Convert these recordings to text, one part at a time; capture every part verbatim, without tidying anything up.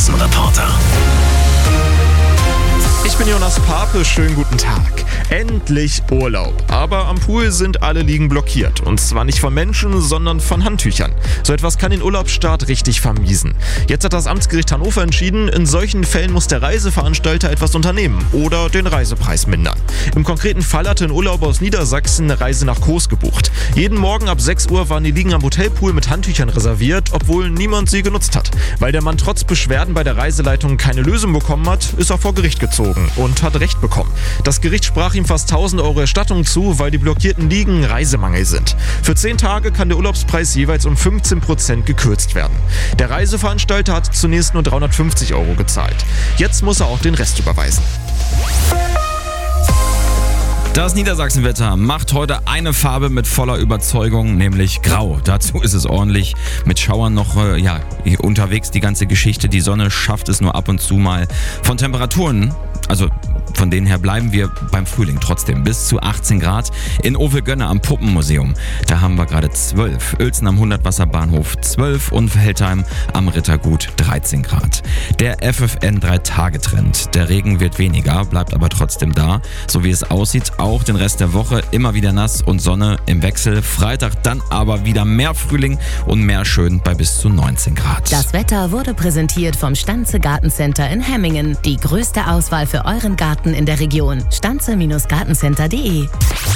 Straßenreporter. Ich bin Jonas Pape, schönen guten Tag. Endlich Urlaub. Aber am Pool sind alle Liegen blockiert. Und zwar nicht von Menschen, sondern von Handtüchern. So etwas kann den Urlaubsstart richtig vermiesen. Jetzt hat das Amtsgericht Hannover entschieden, in solchen Fällen muss der Reiseveranstalter etwas unternehmen oder den Reisepreis mindern. Im konkreten Fall hatte ein Urlauber aus Niedersachsen eine Reise nach Kos gebucht. Jeden Morgen ab sechs Uhr waren die Liegen am Hotelpool mit Handtüchern reserviert, obwohl niemand sie genutzt hat. Weil der Mann trotz Beschwerden bei der Reiseleitung keine Lösung bekommen hat, ist er vor Gericht gezogen und hat Recht bekommen. Das Gericht sprach ihm fast tausend Euro Erstattung zu, weil die blockierten Liegen Reisemangel sind. Für zehn Tage kann der Urlaubspreis jeweils um fünfzehn Prozent gekürzt werden. Der Reiseveranstalter hat zunächst nur dreihundertfünfzig Euro gezahlt. Jetzt muss er auch den Rest überweisen. Das Niedersachsenwetter macht heute eine Farbe mit voller Überzeugung, nämlich grau. Dazu ist es ordentlich mit Schauern noch äh, ja, unterwegs, die ganze Geschichte. Die Sonne schafft es nur ab und zu mal. Von Temperaturen, also von denen her bleiben wir beim Frühling trotzdem. Bis zu achtzehn Grad in Ovelgönne am Puppenmuseum. Da haben wir gerade zwölf. Uelzen am Hundertwasserbahnhof zwölf und Veltheim am Rittergut dreizehn Grad. Der F F N drei Tage Trend. Der Regen wird weniger, bleibt aber trotzdem da. So wie es aussieht, auch den Rest der Woche immer wieder nass und Sonne im Wechsel. Freitag dann aber wieder mehr Frühling und mehr schön bei bis zu neunzehn Grad. Das Wetter wurde präsentiert vom Stanze Gartencenter in Hemmingen. Die größte Auswahl für euren Garten in der Region. stanze Gartencenter punkt de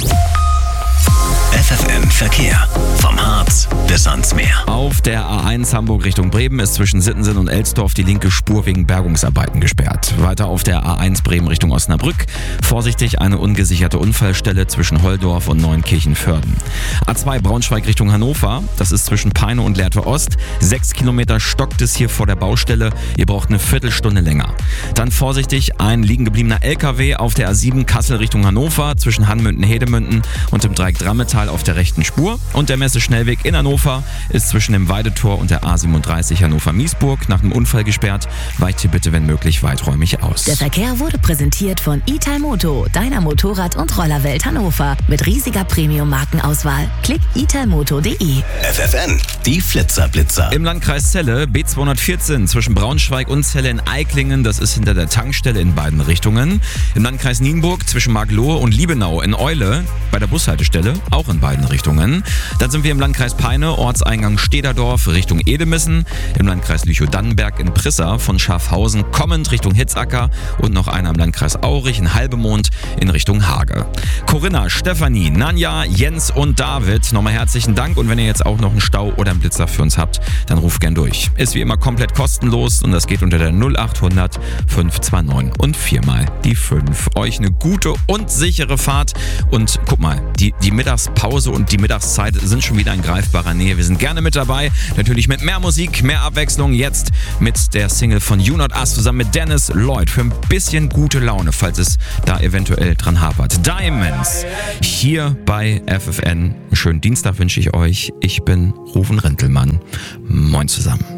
F F N Verkehr. Vom Harz bis ans Meer. Auf der A eins Hamburg Richtung Bremen ist zwischen Sittensen und Elsdorf die linke Spur wegen Bergungsarbeiten gesperrt. Weiter auf der A eins Bremen Richtung Osnabrück. Vorsichtig, eine ungesicherte Unfallstelle zwischen Holdorf und Neunkirchen-Vörden. A zwei Braunschweig Richtung Hannover. Das ist zwischen Peine und Lehrte Ost. Sechs Kilometer stockt es hier vor der Baustelle. Ihr braucht eine Viertelstunde länger. Dann vorsichtig, ein liegen gebliebener L K W auf der A sieben Kassel Richtung Hannover zwischen Hanmünden-Hedemünden und dem Dreieck Drammetal auf der rechten Spur. Und der Messe-Schnellweg in Hannover ist zwischen dem Weidetor und der A siebenunddreißig Hannover-Miesburg nach einem Unfall gesperrt. Weicht hier bitte, wenn möglich, weiträumig aus. Der Verkehr wurde präsentiert von Italmoto, deiner Motorrad- und Rollerwelt Hannover. Mit riesiger Premium-Markenauswahl. Klick italmoto punkt de. F F N, die Flitzerblitzer. Im Landkreis Celle, B zweihundertvierzehn zwischen Braunschweig und Celle in Eiklingen. Das ist hinter der Tankstelle in beiden Richtungen. Im Landkreis Nienburg zwischen Marklohe und Liebenau in Eule bei der Bushaltestelle, auch in beiden Richtungen. Dann sind wir im Landkreis Peine, Ortseingang Stederdorf Richtung Edemissen. Im Landkreis Lüchow-Dannenberg in Prissa von Schafhausen kommend Richtung Hitzacker und noch einer im Landkreis Aurich in Halbemond in Richtung Hage. Corinna, Stefanie, Nanja, Jens und David, nochmal herzlichen Dank. Und wenn ihr jetzt auch noch einen Stau oder einen Blitzer für uns habt, dann ruft gern durch. Ist wie immer komplett kostenlos und das geht unter der null acht hundert fünf zwei neun und viermal die fünf. Euch eine gute und sichere Fahrt und guck mal, die, die Mittagspause und die Mittagszeit sind schon wieder in greifbarer Nähe. Wir sind gerne mit dabei, natürlich mit mehr Musik, mehr Abwechslung. Jetzt mit der Single von You Not Us zusammen mit Dennis Lloyd für ein bisschen gute Laune, falls es da eventuell dran hapert. Diamonds hier bei F F N. Einen schönen Dienstag wünsche ich euch. Ich bin Rufen Rintelmann. Moin zusammen.